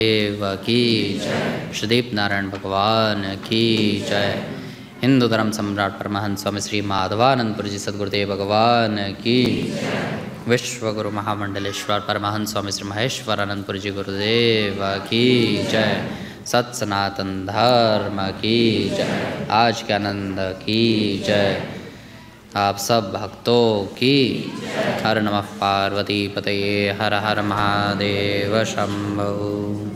देव की जय। श्रीदीप नारायण भगवान की जय। हिंदू धर्म सम्राट परमहंस स्वामी श्री माधवानंदपुरी जी सद्गुरुदेव भगवान की जय। विश्व गुरु महामंडलेश्वर परमहंस स्वामी श्री महेश्वरानंदपुरी जी गुरुदेव की जय। सत सनातन धर्म की जय। आज के आनंद की जय। आप सब भक्तों की हर नमः पार्वती पतये हर हर महादेव शंभो।